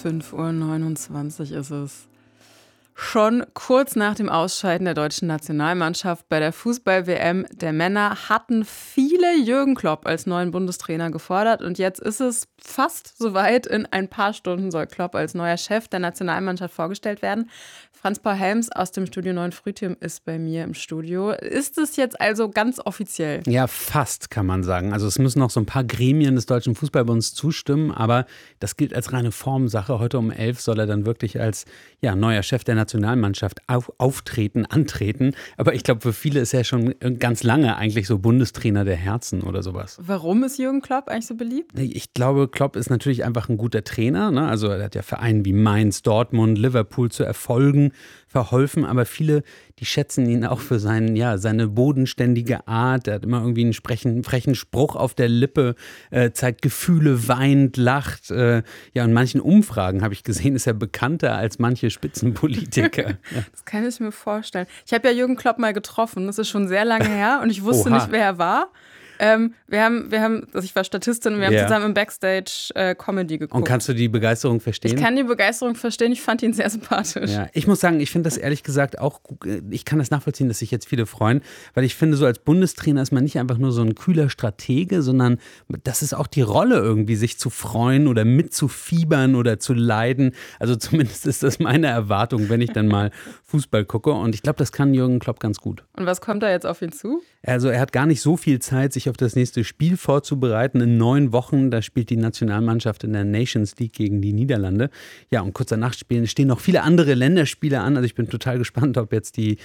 5:29 Uhr ist es. Schon kurz nach dem Ausscheiden der deutschen Nationalmannschaft bei der Fußball-WM der Männer hatten viele Jürgen Klopp als neuen Bundestrainer gefordert. Und jetzt ist es fast soweit. In ein paar Stunden soll Klopp als neuer Chef der Nationalmannschaft vorgestellt werden. Franz-Paul Helms aus dem Studio 9 Frühtim ist bei mir im Studio. Ist es jetzt also ganz offiziell? Ja, fast kann man sagen. Also es müssen noch so ein paar Gremien des Deutschen Fußballbunds zustimmen, aber das gilt als reine Formsache. Heute um 11 soll er dann wirklich als neuer Chef der Nationalmannschaft antreten. Aber ich glaube, für viele ist er schon ganz lange eigentlich so Bundestrainer der Herzen oder sowas. Warum ist Jürgen Klopp eigentlich so beliebt? Ich glaube, Klopp ist natürlich einfach ein guter Trainer, ne? Also er hat ja Vereinen wie Mainz, Dortmund, Liverpool zu Erfolgen verholfen, aber viele, die schätzen ihn auch für seine bodenständige Art. Er hat immer irgendwie einen frechen Spruch auf der Lippe, zeigt Gefühle, weint, lacht. In manchen Umfragen, habe ich gesehen, ist er bekannter als manche Spitzenpolitiker. Das kann ich mir vorstellen. Ich habe ja Jürgen Klopp mal getroffen, das ist schon sehr lange her und ich wusste nicht, wer er war. Wir haben, also ich war Statistin und wir haben zusammen im Backstage Comedy geguckt. Und kannst du die Begeisterung verstehen? Ich kann die Begeisterung verstehen, ich fand ihn sehr sympathisch. Ja, ich muss sagen, ich finde das ehrlich gesagt auch, ich kann das nachvollziehen, dass sich jetzt viele freuen, weil ich finde, so als Bundestrainer ist man nicht einfach nur so ein kühler Stratege, sondern das ist auch die Rolle irgendwie, sich zu freuen oder mitzufiebern oder zu leiden. Also zumindest ist das meine Erwartung, wenn ich dann mal Fußball gucke, und ich glaube, das kann Jürgen Klopp ganz gut. Und was kommt da jetzt auf ihn zu? Also er hat gar nicht so viel Zeit, sich auf das nächste Spiel vorzubereiten. In 9 Wochen, da spielt die Nationalmannschaft in der Nations League gegen die Niederlande. Ja, und kurz danach stehen noch viele andere Länderspiele an. Also ich bin total gespannt, ob jetzt die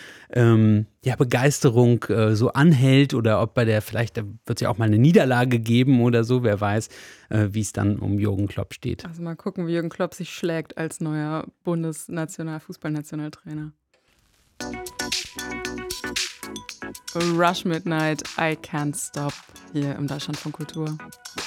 Begeisterung so anhält oder ob vielleicht wird es ja auch mal eine Niederlage geben oder so. Wer weiß, wie es dann um Jürgen Klopp steht. Also mal gucken, wie Jürgen Klopp sich schlägt als neuer Fußballnationaltrainer. Rush Midnight, I Can't Stop, hier im Deutschlandfunk Kultur.